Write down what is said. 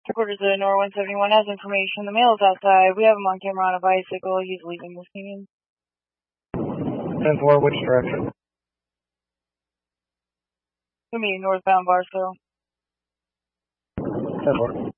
Quarters to Nor 171 has information. The male is outside. We have him on camera on a bicycle. He's leaving the scene. 10-4, which direction? To me, northbound Barstow. 10-4.